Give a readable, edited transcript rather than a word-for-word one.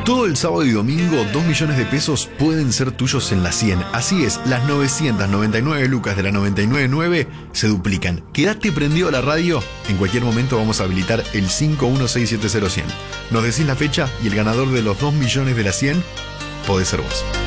Todo el sábado y domingo, 2 millones de pesos pueden ser tuyos en la 100. Así es, las 999 lucas de la 999 se duplican. Quédate prendido a la radio. En cualquier momento vamos a habilitar el 51670100. Nos decís la fecha y el ganador de los 2 millones de la 100 podés ser vos.